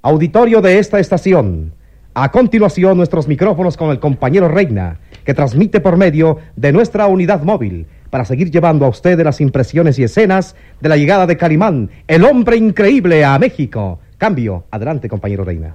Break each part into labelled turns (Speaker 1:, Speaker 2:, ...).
Speaker 1: Auditorio de esta estación. A continuación, nuestros micrófonos con el compañero Reina, que transmite por medio de nuestra unidad móvil para seguir llevando a ustedes las impresiones y escenas de la llegada de Calimán, el hombre increíble, a México. Cambio. Adelante, compañero Reina.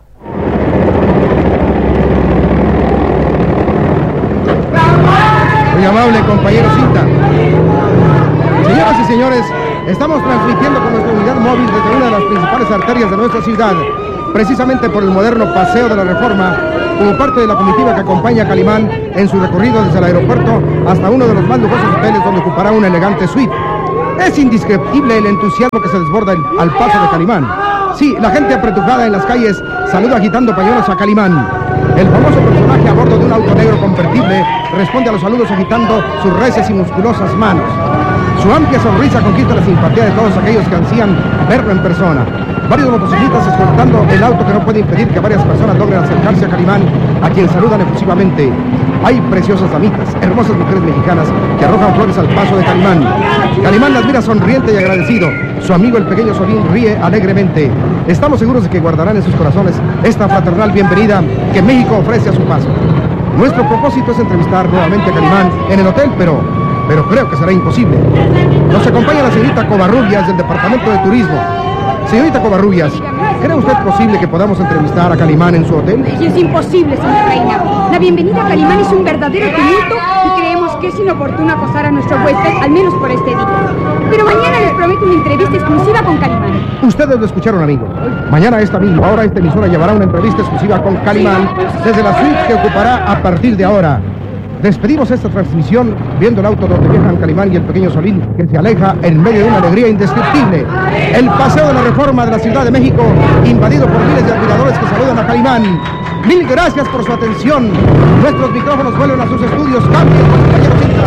Speaker 2: Muy amable, compañero Cinta. Señoras y señores, estamos transmitiendo con nuestra unidad móvil desde una de las principales arterias de nuestra ciudad, precisamente por el moderno Paseo de la Reforma, como parte de la comitiva que acompaña a Calimán en su recorrido desde el aeropuerto hasta uno de los más lujosos hoteles donde ocupará una elegante suite. Es indescriptible el entusiasmo que se desborda al paso de Calimán. Sí, la gente apretujada en las calles saluda agitando pañuelos a Calimán. El famoso personaje a bordo de un auto negro convertible responde a los saludos agitando sus recias y musculosas manos. Su amplia sonrisa conquista la simpatía de todos aquellos que ansían verlo en persona. Varios motociclistas escoltando el auto que no puede impedir que varias personas logren acercarse a Calimán, a quien saludan efusivamente. Hay preciosas damitas, hermosas mujeres mexicanas que arrojan flores al paso de Calimán. Calimán las mira sonriente y agradecido. Su amigo el pequeño Solín ríe alegremente. Estamos seguros de que guardarán en sus corazones esta fraternal bienvenida que México ofrece a su paso. Nuestro propósito es entrevistar nuevamente a Calimán en el hotel, pero creo que será imposible. Nos acompaña la señorita Covarrubias del Departamento de Turismo. Señorita Covarrubias, ¿cree usted posible que podamos entrevistar a Calimán en su hotel?
Speaker 3: Es imposible, señor Reina. La bienvenida a Calimán es un verdadero tumulto y creemos que es inoportuno acosar a nuestro huésped, al menos por este día. Pero mañana les prometo una entrevista exclusiva con Calimán.
Speaker 2: Ustedes lo escucharon, amigos. Mañana a esta misma hora esta emisora llevará una entrevista exclusiva con Calimán desde la suite que ocupará a partir de ahora. Despedimos esta transmisión viendo el auto donde viajan Calimán y el pequeño Solín, que se aleja en medio de una alegría indescriptible. El Paseo de la Reforma de la Ciudad de México, invadido por miles de admiradores que saludan a Calimán. Mil gracias por su atención. Nuestros micrófonos vuelven a sus estudios. Cambien, compañero Cinta.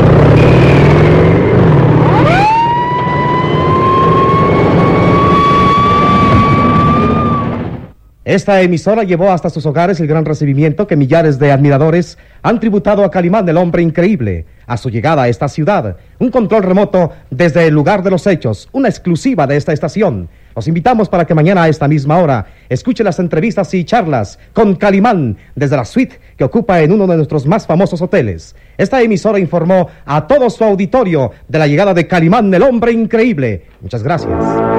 Speaker 1: Esta emisora llevó hasta sus hogares el gran recibimiento que millares de admiradores han tributado a Calimán, el hombre increíble, a su llegada a esta ciudad. Un control remoto desde el lugar de los hechos, una exclusiva de esta estación. Los invitamos para que mañana a esta misma hora escuche las entrevistas y charlas con Calimán desde la suite que ocupa en uno de nuestros más famosos hoteles. Esta emisora informó a todo su auditorio de la llegada de Calimán, el hombre increíble. Muchas gracias.